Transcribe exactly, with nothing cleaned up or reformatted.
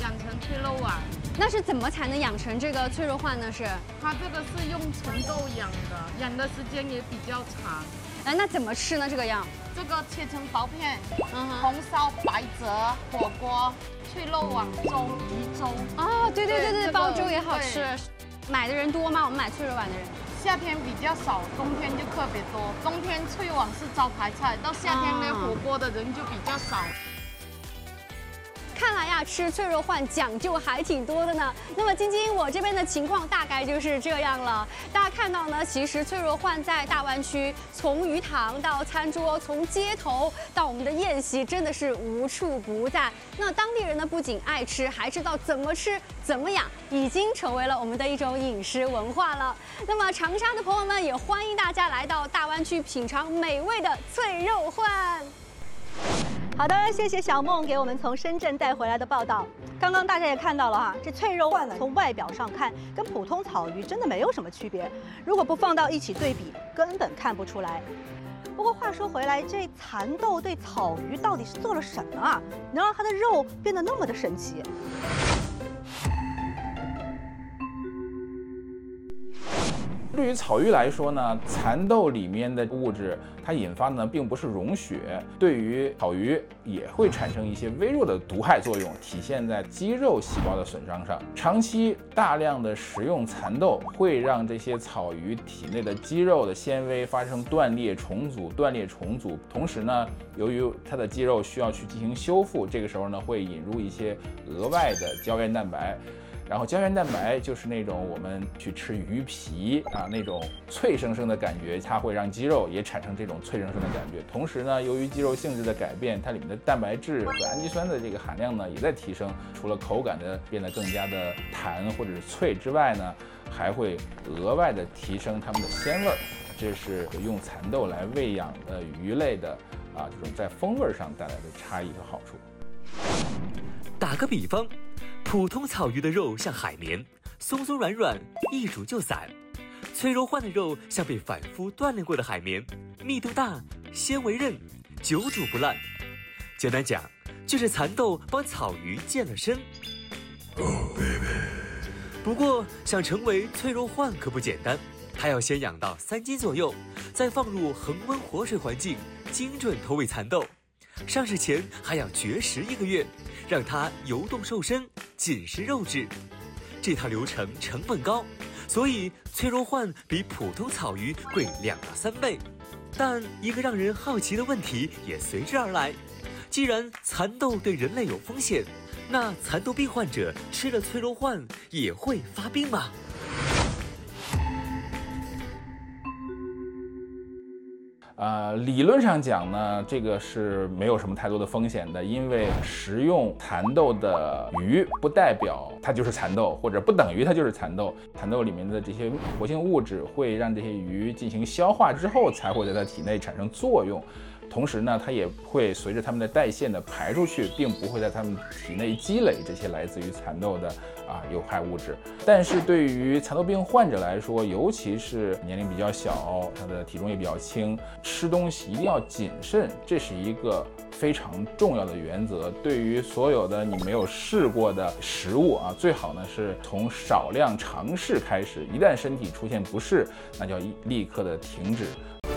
养成脆肉丸。 那是怎么才能养成这个脆肉鹳呢？是它这个是用纯豆养的，养的时间也比较长。 哎，那怎么吃呢？这个样？ 这个切成薄片， 嗯哼， 红烧白灼火锅、脆肉丸粥、鱼粥。 哦，对对对对， 对煲粥也好吃。买的人多吗？我们买脆肉丸的人。 夏天比较少，冬天就特别多。冬天脆丸是招牌菜，到夏天呢，火锅的人就比较少。 看来呀，吃脆肉鹳讲究还挺多的呢。那么晶晶，我这边的情况大概就是这样了。大家看到呢，其实脆肉鹳在大湾区，从鱼塘到餐桌，从街头到我们的宴席，真的是无处不在。那当地人呢，不仅爱吃，还知道怎么吃、怎么养，已经成为了我们的一种饮食文化了。那么长沙的朋友们，也欢迎大家来到大湾区品尝美味的脆肉鹳。 好的，谢谢小梦给我们从深圳带回来的报道。刚刚大家也看到了哈，这脆肉鹳呢，从外表上看跟普通草鱼真的没有什么区别，如果不放到一起对比，根本看不出来。不过话说回来，这蚕豆对草鱼到底是做了什么啊，能让它的肉变得那么的神奇？ 对于草鱼来说呢，蚕豆里面的物质，它引发的呢并不是溶血，对于草鱼也会产生一些微弱的毒害作用，体现在肌肉细胞的损伤上。长期大量的食用蚕豆，会让这些草鱼体内的肌肉的纤维发生断裂重组、断裂重组。同时呢，由于它的肌肉需要去进行修复，这个时候呢会引入一些额外的胶原蛋白。然后胶原蛋白就是那种我们去吃鱼皮啊那种脆生生的感觉，它会让肌肉也产生这种脆生生的感觉。同时呢，由于肌肉性质的改变，它里面的蛋白质和氨基酸的这个含量呢也在提升。除了口感的变得更加的弹或者是脆之外呢，还会额外的提升它们的鲜味儿。这是用蚕豆来喂养的鱼类的啊这种在风味上带来的差异和好处。 打个比方，普通草鱼的肉像海绵，松松软软，一煮就散；脆肉鹳的肉像被反复锻炼过的海绵，密度大，纤维韧，久煮不烂。简单讲，就是蚕豆帮草鱼健了身。Oh, baby. 不过，想成为脆肉鹳可不简单，它要先养到三斤左右，再放入恒温活水环境，精准投喂蚕豆。上市前还要绝食一个月，让它游动瘦身，紧实肉质。这套流程成本高，所以脆肉鹳比普通草鱼贵两到三倍。但一个让人好奇的问题也随之而来：既然蚕豆对人类有风险，那蚕豆病患者吃了脆肉鹳也会发病吗？ 呃，理论上讲呢，这个是没有什么太多的风险的，因为食用蚕豆的鱼不代表它就是蚕豆，或者不等于它就是蚕豆。蚕豆里面的这些活性物质会让这些鱼进行消化之后，才会在它体内产生作用。同时呢，它也会随着它们的代谢呢排出去，并不会在它们体内积累这些来自于蚕豆的啊有害物质。但是对于蚕豆病患者来说，尤其是年龄比较小，他的体重也比较轻，吃东西一定要谨慎，这是一个非常重要的原则。对于所有的你没有试过的食物啊，最好呢是从少量尝试开始，一旦身体出现不适，那就要立刻的停止。